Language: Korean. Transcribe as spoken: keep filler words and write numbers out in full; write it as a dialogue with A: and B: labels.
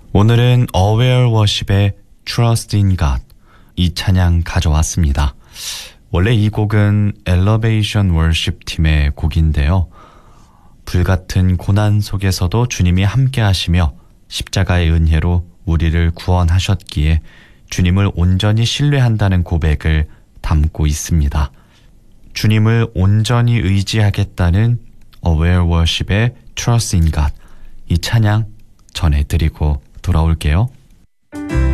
A: 오늘은 Aware Worship의 Trust in God, 이 찬양 가져왔습니다. 원래 이 곡은 Elevation Worship 팀의 곡인데요. 불같은 고난 속에서도 주님이 함께 하시며 십자가의 은혜로 우리를 구원하셨기에 주님을 온전히 신뢰한다는 고백을 담고 있습니다. 주님을 온전히 의지하겠다는 Aware Worship의 Trust in God, 이 찬양 전해드리고 돌아올게요.